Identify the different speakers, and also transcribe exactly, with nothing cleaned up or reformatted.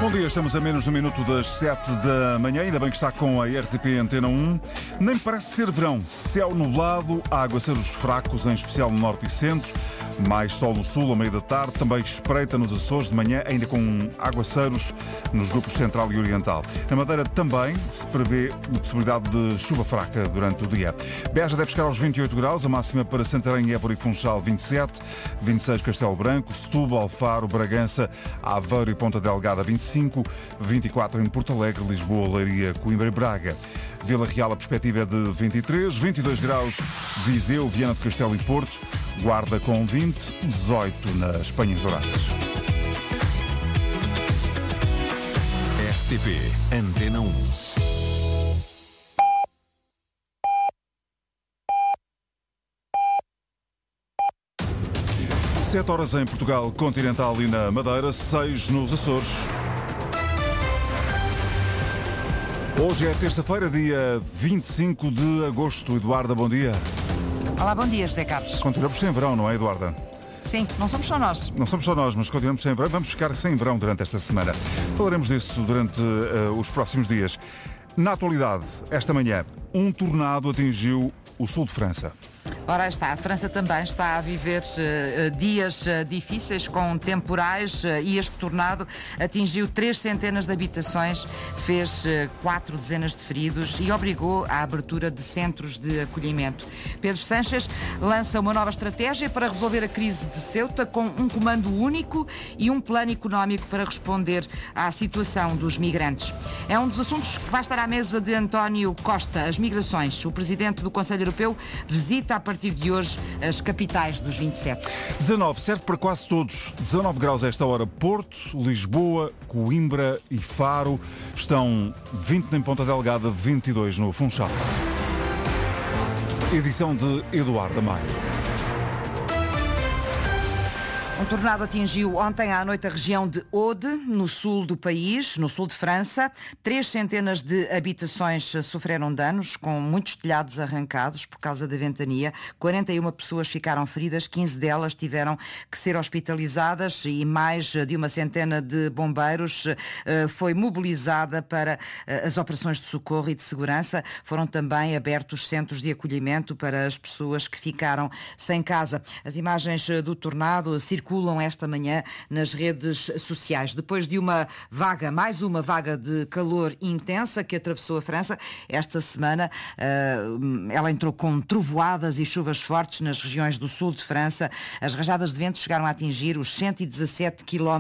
Speaker 1: Bom dia, estamos a menos de um minuto das sete da manhã, ainda bem que está com a R T P Antena um. Nem parece ser verão, céu nublado, há aguaceiros fracos, em especial no norte e centro, mais sol no sul, ao meio da tarde, também espreita nos Açores de manhã, ainda com aguaceiros nos grupos central e oriental. Na Madeira também se prevê a possibilidade de chuva fraca durante o dia. Beja deve chegar aos vinte e oito graus, a máxima para Santarém, Évora e Funchal vinte e sete, vinte e seis Castelo Branco, Setúbal, Faro, Bragança, Aveiro e Ponta Delgada vinte e cinco, vinte e quatro em Porto Alegre, Lisboa, Leiria, Coimbra e Braga. Vila Real a perspectiva é de vinte e três, vinte e dois graus Viseu, Viana do Castelo e Porto, Guarda com vinte, dezoito nas Penhas Douradas.
Speaker 2: R T P Antena um.
Speaker 1: sete horas em Portugal continental e na Madeira, seis nos Açores. Hoje é terça-feira, dia vinte e cinco de agosto. Eduarda, bom dia.
Speaker 3: Olá, bom dia, José Carlos.
Speaker 1: Continuamos sem verão, não é, Eduarda?
Speaker 3: Sim, não somos só nós.
Speaker 1: Não somos só nós, mas continuamos sem verão. Vamos ficar sem verão durante esta semana. Falaremos disso durante uh, os próximos dias. Na atualidade, esta manhã, um tornado atingiu o sul de França.
Speaker 3: Ora está, a França também está a viver uh, dias uh, difíceis com temporais uh, e este tornado atingiu três centenas de habitações, fez uh, quatro dezenas de feridos e obrigou à abertura de centros de acolhimento. Pedro Sánchez lança uma nova estratégia para resolver a crise de Ceuta com um comando único e um plano económico para responder à situação dos migrantes. É um dos assuntos que vai estar à mesa de António Costa, as migrações. O presidente do Conselho Europeu visita a partir de hoje as capitais dos vinte e sete.
Speaker 1: dezanove, serve para quase todos. dezanove graus a esta hora. Porto, Lisboa, Coimbra e Faro. Estão vinte em Ponta Delgada, vinte e dois no Funchal. Edição de Eduardo Amaro.
Speaker 3: Um tornado atingiu ontem à noite a região de Aude, no sul do país, no sul de França. Três centenas de habitações sofreram danos, com muitos telhados arrancados por causa da ventania. quarenta e uma pessoas ficaram feridas, quinze delas tiveram que ser hospitalizadas e mais de uma centena de bombeiros uh, foi mobilizada para uh, as operações de socorro e de segurança. Foram também abertos centros de acolhimento para as pessoas que ficaram sem casa. As imagens do tornado circulam esta manhã nas redes sociais. Depois de uma vaga, mais uma vaga de calor intensa que atravessou a França, esta semana uh, ela entrou com trovoadas e chuvas fortes nas regiões do sul de França. As rajadas de vento chegaram a atingir os cento e dezassete quilómetros